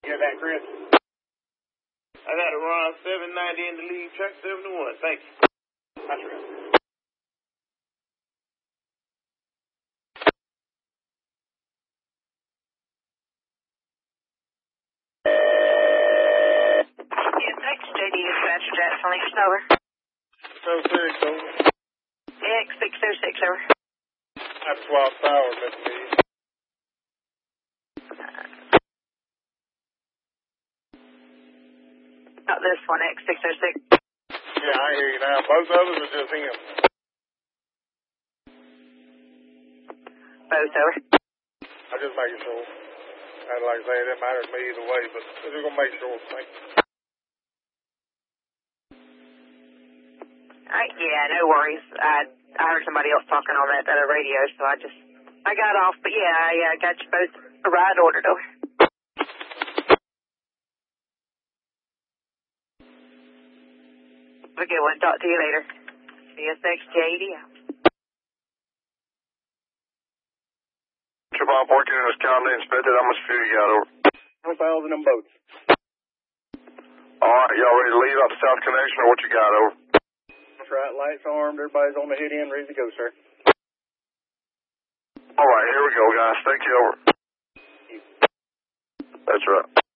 Hear that, Chris? I got a Ron 790 in the lead, track 71. Thank you. That's right. JD dispatcher, Jackson Leafs, over. 06, over. X606, over. That's 12 power, Mr. Lee. Not this one, X606. Yeah, I hear you now. Both others are just him. Both, over. I'm just making sure. And like I say, it didn't matter to me either way, but we're just going to make sure. Thank you. Yeah, no worries. I heard somebody else talking on that other radio, so I got off. But yeah, I got you both a ride ordered, over. Have a good one. Talk to you later. CSX JD out. Bob working in this county inspected. How much fuel you got, over? 1,000 in boats. All right, y'all ready to leave out the South Connection, or what you got, over? That's right. Lights armed. Everybody's on the hit end, ready to go, sir. All right, here we go, guys. Thank you, over. Thank you. That's right.